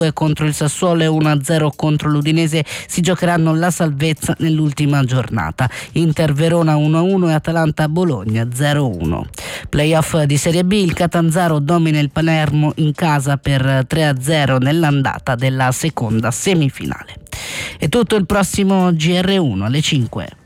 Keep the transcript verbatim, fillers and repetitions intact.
contro il Sassuolo e uno a zero contro l'Udinese si giocheranno la salvezza nell'ultima giornata. Inter Verona uno a uno e Atalanta Bologna zero a uno. Playoff di Serie B, il Catanzaro domina il Palermo in casa per tre a zero nell'andata della seconda semifinale. È tutto, il prossimo G R uno alle cinque.